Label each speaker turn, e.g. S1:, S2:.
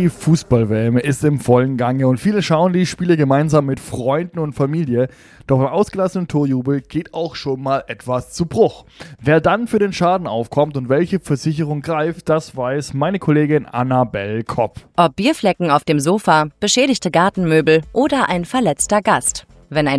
S1: Die Fußball-WM ist im vollen Gange und viele schauen die Spiele gemeinsam mit Freunden und Familie. Doch beim ausgelassenen Torjubel geht auch schon mal etwas zu Bruch. Wer dann für den Schaden aufkommt und welche Versicherung greift, das weiß meine Kollegin Annabelle Kopp.
S2: Ob Bierflecken auf dem Sofa, beschädigte Gartenmöbel oder ein verletzter Gast. Wenn ein